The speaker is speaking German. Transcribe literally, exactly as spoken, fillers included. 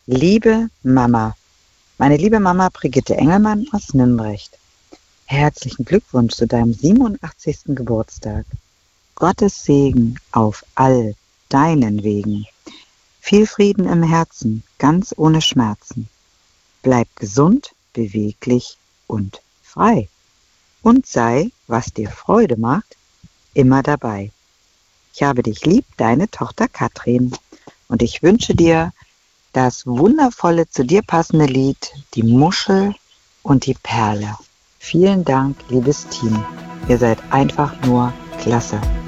Liebe Mama, meine liebe Mama Brigitte Engelmann aus Nimbrecht. Herzlichen Glückwunsch zu deinem siebenundachtzigsten Geburtstag. Gottes Segen auf all deinen Wegen. Viel Frieden im Herzen, ganz ohne Schmerzen. Bleib gesund, beweglich und frei. Und sei, was dir Freude macht, immer dabei. Ich habe dich lieb, deine Tochter Katrin. Und ich wünsche dir das wundervolle, zu dir passende Lied, die Muschel und die Perle. Vielen Dank, liebes Team. Ihr seid einfach nur klasse.